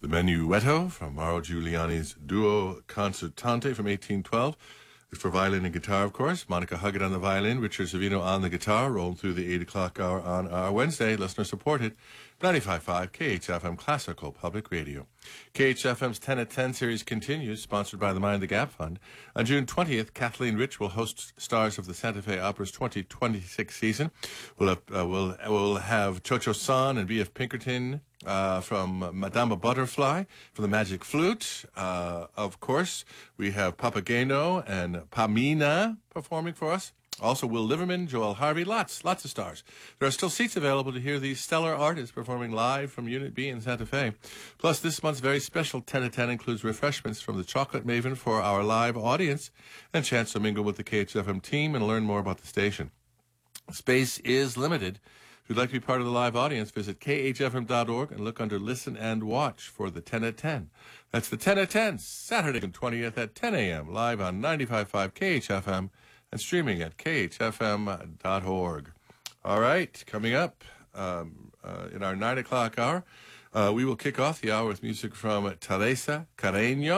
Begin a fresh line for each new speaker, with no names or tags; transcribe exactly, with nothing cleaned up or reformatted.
The Menuetto from Mauro Giuliani's Duo Concertante from eighteen twelve. It's for violin and guitar, of course. Monica Huggett on the violin, Richard Savino on the guitar, rolling through the eight o'clock hour on our Wednesday, listener-supported, ninety-five point five K H F M Classical Public Radio. K H F M's ten at ten series continues, sponsored by the Mind the Gap Fund. On June twentieth, Kathleen Rich will host stars of the Santa Fe Opera's twenty twenty-six season. We'll have, uh, we'll, we'll have Chocho San and B F Pinkerton uh, from Madame Butterfly, from the Magic Flute. Uh, of course, we have Papageno and Pamina performing for us. Also, Will Liverman, Joel Harvey, lots, lots of stars. There are still seats available to hear these stellar artists performing live from Unit B in Santa Fe. Plus, this month's very special ten at ten includes refreshments from the Chocolate Maven for our live audience and chance to mingle with the K H F M team and learn more about the station. Space is limited. If you'd like to be part of the live audience, visit K H F M dot org and look under Listen and Watch for the ten at ten. That's the ten at ten, Saturday the twentieth at ten a.m., live on ninety-five point five K H F M and streaming at K H F M dot org. All right, coming up um, uh, in our nine o'clock hour, uh, we will kick off the hour with music from Teresa Carreño.